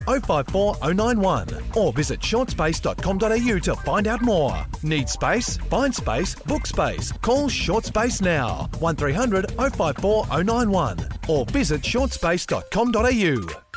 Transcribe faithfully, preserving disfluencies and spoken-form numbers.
oh five four oh nine one or visit short space dot com dot a u to find out more. Need space? Find space, book space. Call Short Space now, one three hundred oh five four oh nine one or visit short space dot com dot a u.